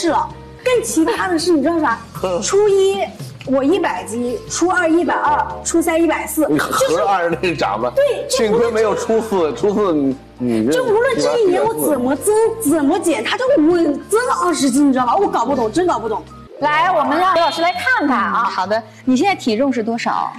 试了。更奇葩的是，你知道啥？初一我100斤，初二120，初三140， 你合二那个长吧。 对， 幸亏没有初四你就无论这一年我怎么增怎么减，它就稳增了20斤，你知道吗？我搞不懂，真搞不懂。 来，我们让刘老师来看看啊。 好的，你现在体重是多少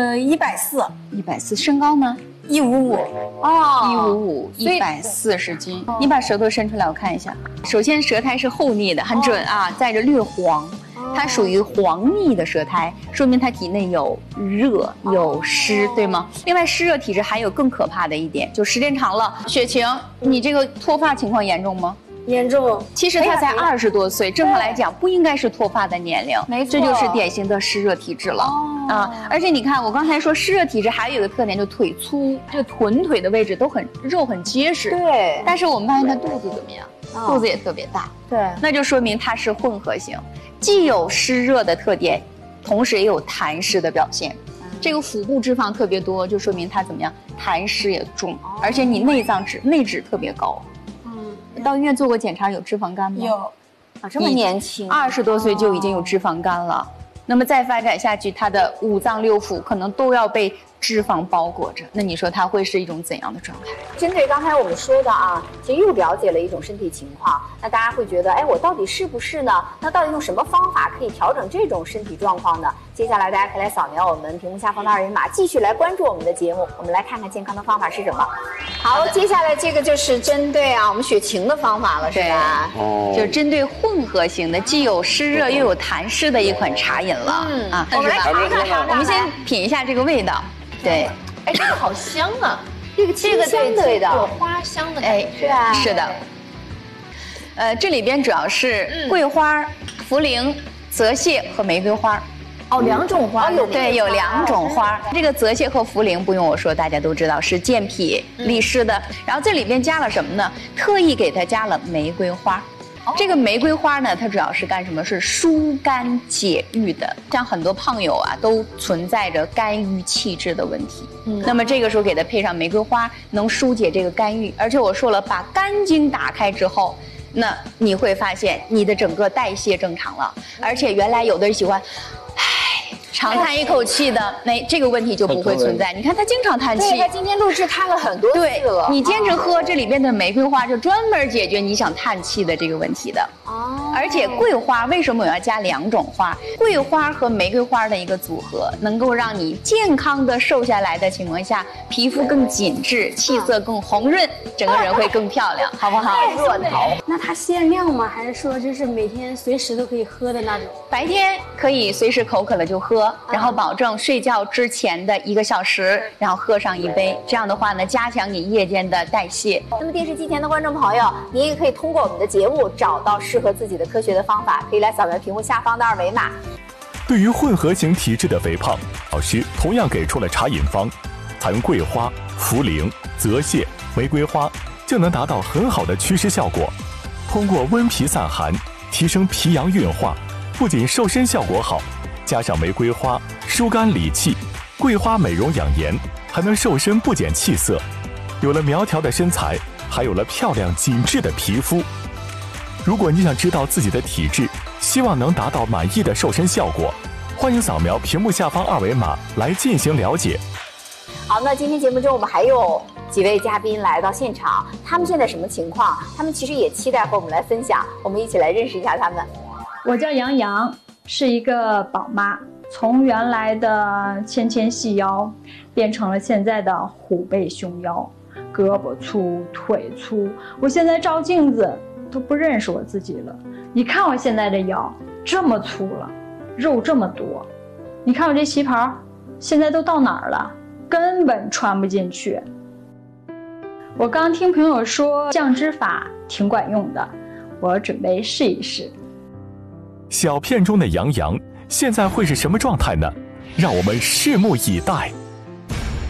140， 身高呢 155。 哦，155，140斤。你把舌头伸出来，我看一下。首先，舌苔是厚腻的，很准啊，带着略黄。它属于黄腻的舌苔，说明它体内有热有湿，对吗？另外，湿热体质还有更可怕的一点，就时间长了，雪晴，你这个脱发情况严重吗？ 严重。 其实他才20多岁，正常来讲不应该是脱发的年龄， 没错， 这就是典型的湿热体质了啊！而且你看，我刚才说湿热体质还有一个特点，就腿粗，这个臀腿的位置都肉很结实。 对， 但是我们发现他肚子怎么样？肚子也特别大。 对， 那就说明它是混合型，既有湿热的特点，同时也有痰湿的表现。这个腹部脂肪特别多，就说明它怎么样？痰湿也重，而且你内脂特别高。到医院做过检查，有脂肪肝吗？ 有。 啊，这么年轻 ，20多岁就已经有脂肪肝了。那么再发展下去，他的五脏六腑可能都要被脂肪包裹着。那你说它会是一种怎样的状态？ 针对刚才我们说的啊，其实又了解了一种身体情况，那大家会觉得，哎，我到底是不是呢？那到底用什么方法可以调整这种身体状况呢？接下来大家可以来扫描我们屏幕下方的2维码，继续来关注我们的节目。我们来看看健康的方法是什么。好，接下来这个就是针对我们雪晴的方法了，是吧？ 哦，就是针对混合型的，既有湿热又有痰湿的一款茶饮了。 我们来尝尝， 我们先品一下这个味道。对， 哎，这个好香啊！ 这个清香的味道， 有花香的感觉， 是吧？ 是的。这里边主要是桂花、茯苓、泽泻和玫瑰花。 哦，2种花， 对，有2种花。这个泽泻和茯苓不用我说，大家都知道是健脾利湿的。然后这里边加了什么呢？特意给它加了玫瑰花。这个玫瑰花呢，它主要是干什么？是疏肝解郁的。像很多胖友啊，都存在着肝郁气滞的问题。那么这个时候给它配上玫瑰花，能疏解这个肝郁。而且我说了，把肝经打开之后，那你会发现你的整个代谢正常了。而且原来有的人喜欢，长叹一口气的，这个问题就不会存在。你看他经常叹气， 对，他今天录制看了很多次了。 你坚持喝这里边的玫瑰花，就专门解决你想叹气的这个问题的。而且桂花为什么我要加2种花？桂花和玫瑰花的一个组合，能够让你健康的瘦下来的情况下，皮肤更紧致，气色更红润，整个人会更漂亮，好不好？ 热头。 那它限量吗？还是说就是每天随时都可以喝的那种？ 白天可以随时口渴了就喝，然后保证睡觉之前的1个小时，然后喝上1杯。这样的话呢，加强你夜间的代谢。 那么电视机前的观众朋友，您也可以通过我们的节目找到适合自己的科学的方法，可以来扫描屏幕下方的2维码。 对于混合型体质的肥胖，老师同样给出了茶饮方，采用桂花、茯苓、泽泻、玫瑰花，就能达到很好的祛湿效果。通过温脾散寒，提升脾阳运化，不仅瘦身效果好，加上玫瑰花疏肝理气，桂花美容养颜，还能瘦身不减气色。有了苗条的身材，还有了漂亮紧致的皮肤。如果你想知道自己的体质，希望能达到满意的瘦身效果，欢迎扫描屏幕下方2维码来进行了解。 好，那今天节目中我们还有几位嘉宾来到现场，他们现在什么情况？他们其实也期待和我们来分享，我们一起来认识一下他们。 我叫杨洋，是一个宝妈，从原来的纤纤细腰变成了现在的虎背熊腰，胳膊粗腿粗，我现在照镜子都不认识我自己了。你看我现在的腰这么粗了，肉这么多，你看我这旗袍现在都到哪儿了，根本穿不进去。我刚听朋友说降脂法挺管用的，我准备试一试。 小片中的杨洋现在会是什么状态呢？让我们拭目以待。